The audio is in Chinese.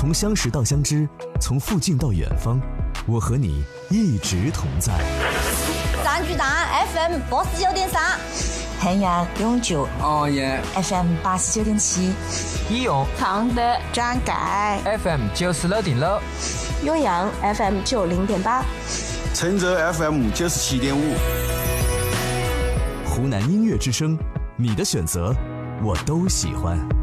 从相识到相知，从附近到远方，我和你一直同在。 三巨大 FM 89.3， 汉阳永久熬夜 FM 89.7， 义勇常德张盖 FM 96.6， 酉阳 FM 90.8， 郴州 FM 97.5。 湖南音乐之声，你的选择我都喜欢。